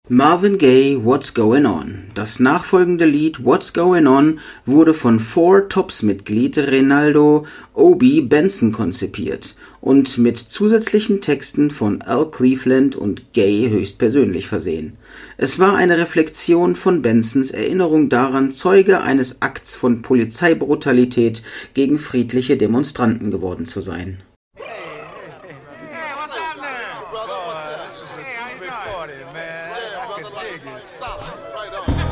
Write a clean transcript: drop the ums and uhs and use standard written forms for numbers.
Marvin Gaye, What's Going On? Das nachfolgende Lied What's Going On wurde von Four Tops-Mitglied Reynaldo „Obi" Benson konzipiert und mit zusätzlichen Texten von Al Cleveland und Gaye höchstpersönlich versehen. Es war eine Reflexion von Bensons Erinnerung daran, Zeuge eines Akts von Polizeibrutalität gegen friedliche Demonstranten geworden zu sein. Hey, what's happening? Brother, what's up? This is a groovy party, man. I can dig it. Stop. Right on.